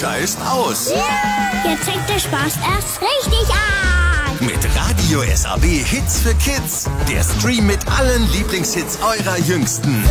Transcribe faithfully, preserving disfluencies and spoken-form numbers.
Mutter ist aus. Jetzt fängt der Spaß erst richtig an. Mit Radio S A B Hits für Kids. Der Stream mit allen Lieblingshits eurer Jüngsten.